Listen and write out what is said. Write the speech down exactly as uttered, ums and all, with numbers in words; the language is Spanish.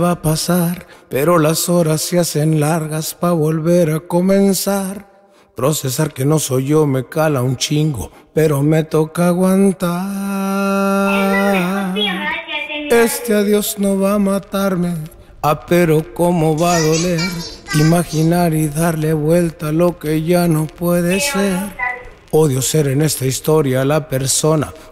va a pasar, pero las horas se hacen largas pa' volver a comenzar. Procesar que no soy yo me cala un chingo, pero me toca aguantar. Este adiós no va a matarme, ah, pero cómo va a doler imaginar y darle vuelta a lo que ya no puede ser. Odio ser en esta historia la persona